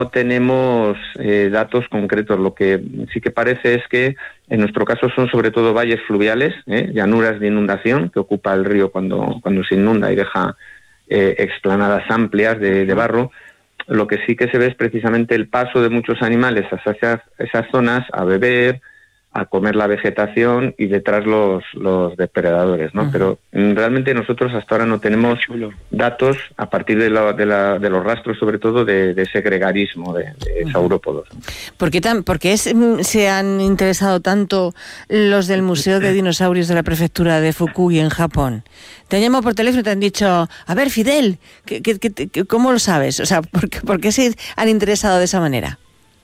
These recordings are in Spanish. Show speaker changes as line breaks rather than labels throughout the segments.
tenemos datos concretos. Lo que sí que parece es que en nuestro caso son sobre todo valles fluviales, llanuras de inundación que ocupa el río cuando se inunda y deja explanadas amplias de barro. Lo que sí que se ve es precisamente el paso de muchos animales hacia esas zonas a beber, a comer la vegetación y detrás los depredadores, ¿no? Pero realmente nosotros hasta ahora no tenemos datos a partir de los rastros, sobre todo de ese gregarismo de saurópodos.
¿Por qué se han interesado tanto los del Museo de Dinosaurios de la Prefectura de Fukui en Japón? Te han llamado por teléfono y te han dicho, a ver, Fidel, ¿cómo lo sabes? O sea, ¿por qué se han interesado de esa manera?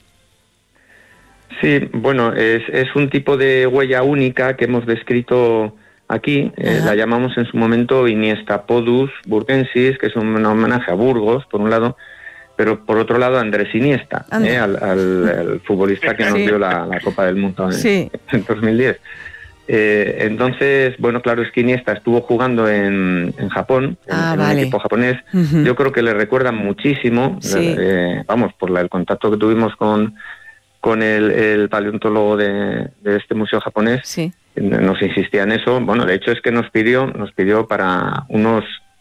Sí, bueno, es un tipo de huella única que hemos descrito aquí. La llamamos en su momento Iniesta-Podus burgensis, que es un homenaje a Burgos, por un lado, pero por otro lado a Andrés Iniesta, al futbolista que nos dio la Copa del Mundo en 2010. Entonces, bueno, claro, es que Iniesta estuvo jugando en Japón, en un equipo japonés. Yo creo que le recuerdan muchísimo, por el contacto que tuvimos con el paleontólogo de este museo japonés, nos insistía en eso. Bueno, de hecho es que nos pidió para unos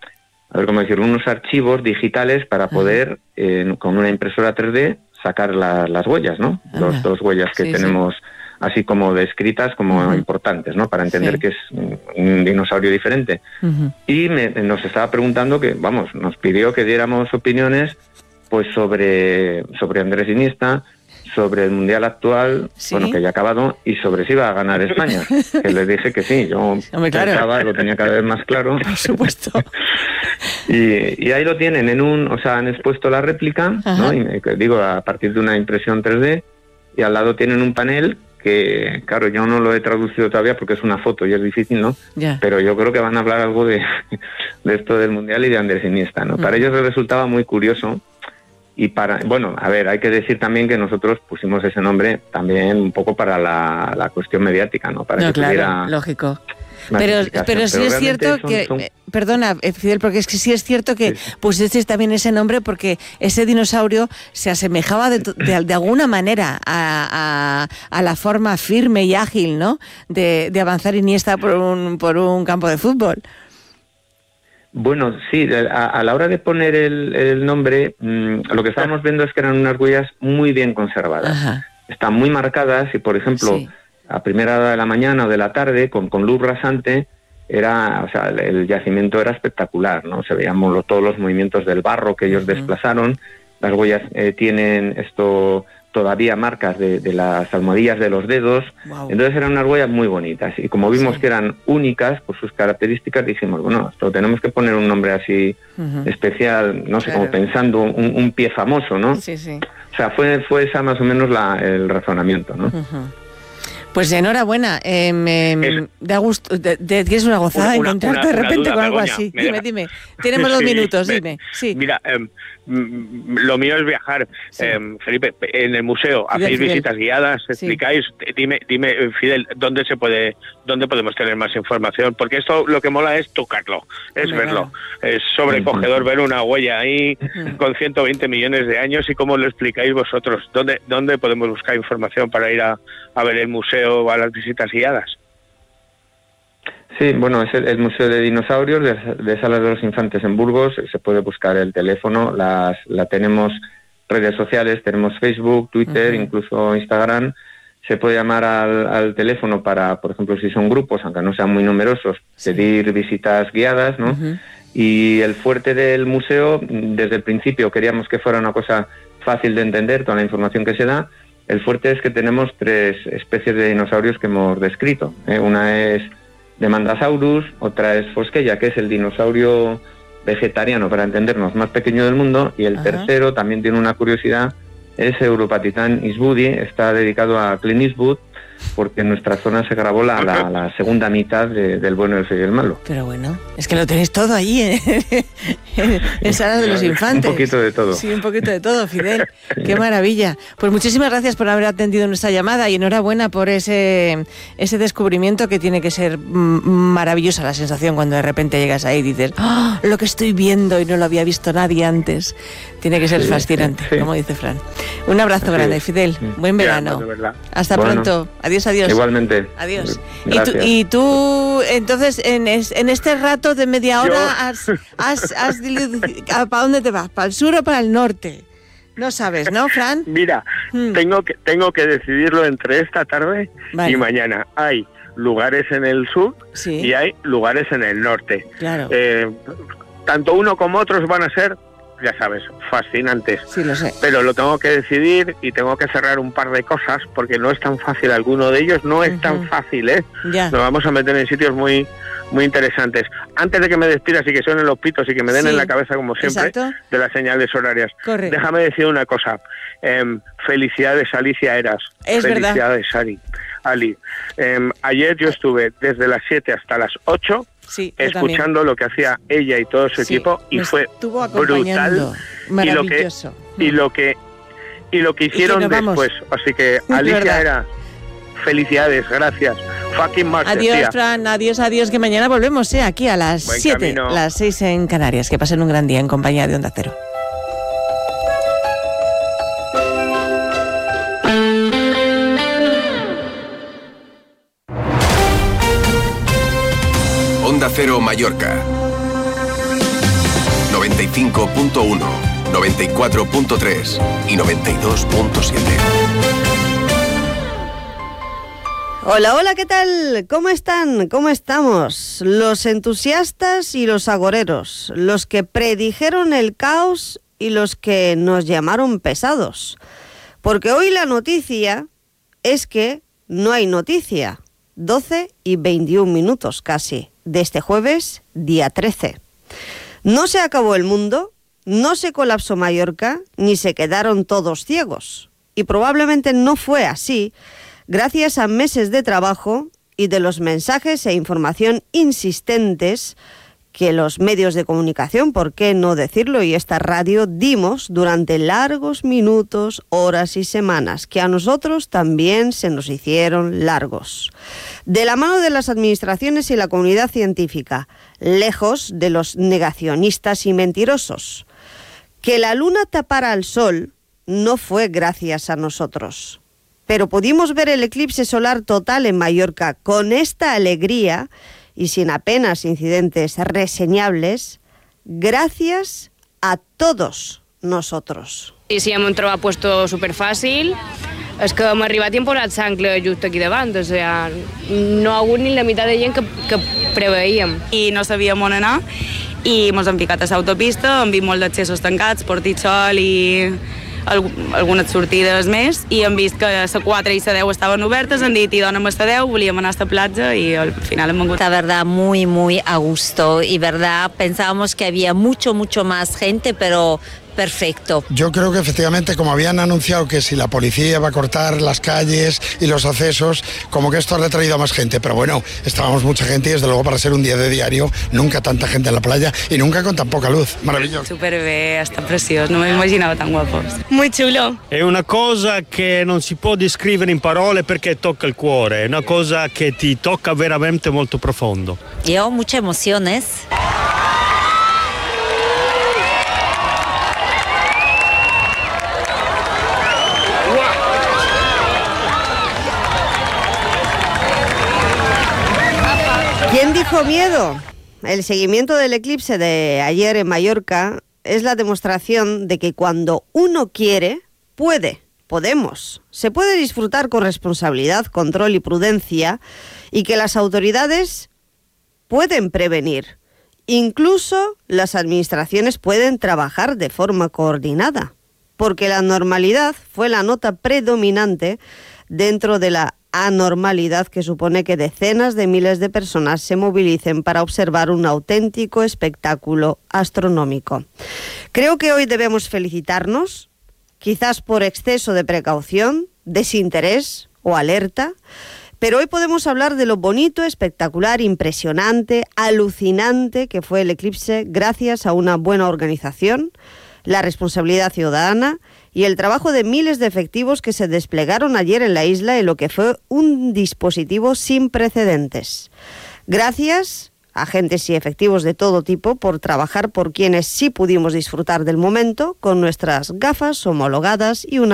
archivos digitales para poder, con una impresora 3D, sacar las huellas, ¿no? Los dos huellas que tenemos, así como descritas como importantes, ¿no? Para entender que es un dinosaurio diferente. Y nos estaba preguntando nos pidió que diéramos opiniones pues sobre Andrés Iniesta, sobre el Mundial actual, que ya ha acabado, y sobre si iba a ganar España. Que les dije que sí, yo lo tenía cada vez más claro.
Por supuesto.
y ahí lo tienen, han expuesto la réplica, ¿no? Y a partir de una impresión 3D, y al lado tienen un panel que, claro, yo no lo he traducido todavía porque es una foto y es difícil, ¿no? Pero yo creo que van a hablar algo de esto del Mundial y de Andrés Iniesta, ¿no? Para ellos les resultaba muy curioso. Y hay que decir también que nosotros pusimos ese nombre también un poco para la cuestión mediática, ¿no? Para que tuviera...
lógico. Pero sí es cierto que... Perdona, Fidel, porque es que sí es cierto que pusisteis también ese nombre porque ese dinosaurio se asemejaba de alguna manera a la forma firme y ágil, ¿no? De avanzar Iniesta por un campo de fútbol.
Bueno, sí, a la hora de poner el nombre, lo que estábamos viendo es que eran unas huellas muy bien conservadas. Están muy marcadas y, por ejemplo, a primera hora de la mañana o de la tarde, con luz rasante, el yacimiento era espectacular, ¿no? Se veían todos los movimientos del barro que ellos desplazaron. Las huellas tienen todavía marcas de las almohadillas de los dedos. Entonces eran unas huellas muy bonitas y como vimos que eran únicas por sus características, dijimos, bueno, esto tenemos que poner un nombre así especial, no sé, como pensando un pie famoso, ¿no? O sea, fue esa más o menos el razonamiento, ¿no?
Pues enhorabuena, da gusto, tienes una gozada encontrarte de repente con algo así. Dime, tenemos 2 minutos, dime.
Mira, lo mío es viajar. Felipe, en el museo hacéis visitas guiadas, explicáis, dime, Fidel, ¿dónde podemos tener más información? Porque esto lo que mola es tocarlo, es verlo. Es sobrecogedor ver una huella ahí con 120 millones de años y cómo lo explicáis vosotros. ¿Dónde podemos buscar información para ir a ver el museo o a las visitas guiadas?
Sí, bueno, es el Museo de Dinosaurios de Salas de los Infantes en Burgos. Se puede buscar el teléfono, tenemos redes sociales, tenemos Facebook, Twitter, incluso Instagram. Se puede llamar al teléfono para, por ejemplo, si son grupos, aunque no sean muy numerosos, pedir visitas guiadas, ¿no? Y el fuerte del museo, desde el principio queríamos que fuera una cosa fácil de entender, toda la información que se da. El fuerte es que tenemos 3 especies de dinosaurios que hemos descrito. Una es Demandasaurus, otra es Fosqueya, que es el dinosaurio vegetariano, para entendernos, más pequeño del mundo, y el tercero también tiene una curiosidad, es Europatitan eastwoodi, está dedicado a Clint Eastwood, porque en nuestra zona se grabó la segunda mitad del Bueno, el Feo y el Malo.
Pero bueno, es que lo tenéis todo allí, en Salas de los Infantes.
Un poquito de todo.
Sí, un poquito de todo, Fidel. Qué maravilla. Pues muchísimas gracias por haber atendido nuestra llamada y enhorabuena por ese descubrimiento, que tiene que ser maravillosa la sensación cuando de repente llegas ahí y dices, ¡oh, lo que estoy viendo y no lo había visto nadie antes! Tiene que ser fascinante, como dice Fran. Un abrazo grande, Fidel. Buen verano. Hasta pronto. Adiós, adiós.
Igualmente.
Adiós. ¿Y tú, entonces, en este rato de media hora, ¿para dónde te vas? ¿Para el sur o para el norte? No sabes, ¿no, Fran?
Mira, tengo que decidirlo entre esta tarde y mañana. Hay lugares en el sur y hay lugares en el norte.
Claro.
Tanto uno como otros van a ser, ya sabes, fascinantes.
Sí, lo sé.
Pero lo tengo que decidir y tengo que cerrar un par de cosas porque no es tan fácil. Alguno de ellos no es tan fácil, ¿eh? Ya. Nos vamos a meter en sitios muy interesantes. Antes de que me despidas y que suenen los pitos y que me den en la cabeza, como siempre, de las señales horarias.
Correcto.
Déjame decir una cosa. Felicidades, Alicia Eras. Felicidades, Ali. Ayer yo estuve desde las 7 hasta las 8 escuchando lo que hacía ella y todo su equipo y fue brutal.
Maravilloso.
Y lo que hicieron después. Así que Alicia Eras, felicidades, gracias. Fucking master,
adiós,
tía.
Fran, adiós, que mañana volvemos aquí a las 7, las 6 en Canarias. Que pasen un gran día en compañía de Onda Cero.
Onda Cero Mallorca 95.1, 94.3 y 92.7.
Hola, ¿qué tal? ¿Cómo están? ¿Cómo estamos? Los entusiastas y los agoreros, los que predijeron el caos y los que nos llamaron pesados. Porque hoy la noticia es que no hay noticia. 12:21 casi, de este jueves, día 13. No se acabó el mundo, no se colapsó Mallorca, ni se quedaron todos ciegos. Y probablemente no fue así, gracias a meses de trabajo y de los mensajes e información insistentes que los medios de comunicación, por qué no decirlo, y esta radio dimos durante largos minutos, horas y semanas, que a nosotros también se nos hicieron largos. De la mano de las administraciones y la comunidad científica, lejos de los negacionistas y mentirosos. Que la luna tapara al sol no fue gracias a nosotros. Pero pudimos ver el eclipse solar total en Mallorca con esta alegría y sin apenas incidentes reseñables, gracias a todos nosotros.
I si hem trobat puesto superfàcil, és que hem arribat i hem posat sangle just aquí davant, o sea, no ha hagut ni la meitat de gent que preveíem.
I no sabíem on anar i ens hem ficat a l'autopista, hem vist molts d'accessos tancats, Portitxol i algunes sortides més, i hem vist que la 4 i la 10 estaven obertes, hem dit, i dona'm la 10, volíem anar a la platja i al final hem vengut.
La verdad, muy a gusto, y verdad, pensábamos que había mucho más gente, pero perfecto.
Yo creo que efectivamente, como habían anunciado que si la policía va a cortar las calles y los accesos, como que esto ha retraído a más gente, pero bueno, estábamos mucha gente y desde luego para ser un día de diario, nunca tanta gente en la playa y nunca con tan poca luz. Maravilloso.
Super bé, està preciós, no m'immaginava tan guapos.
Muy chulo.
È una cosa che non si può descrivere in parole perché tocca il cuore, è una cosa che ti tocca veramente molto profondo.
Yo muchas emociones.
¿Quién dijo miedo? El seguimiento del eclipse de ayer en Mallorca es la demostración de que cuando uno quiere, podemos. Se puede disfrutar con responsabilidad, control y prudencia, y que las autoridades pueden prevenir. Incluso las administraciones pueden trabajar de forma coordinada, porque la normalidad fue la nota predominante dentro de la anormalidad que supone que decenas de miles de personas se movilicen para observar un auténtico espectáculo astronómico. Creo que hoy debemos felicitarnos, quizás por exceso de precaución, desinterés o alerta. Pero hoy podemos hablar de lo bonito, espectacular, impresionante, alucinante que fue el eclipse gracias a una buena organización, la responsabilidad ciudadana y el trabajo de miles de efectivos que se desplegaron ayer en la isla en lo que fue un dispositivo sin precedentes. Gracias a agentes y efectivos de todo tipo por trabajar por quienes sí pudimos disfrutar del momento con nuestras gafas homologadas y una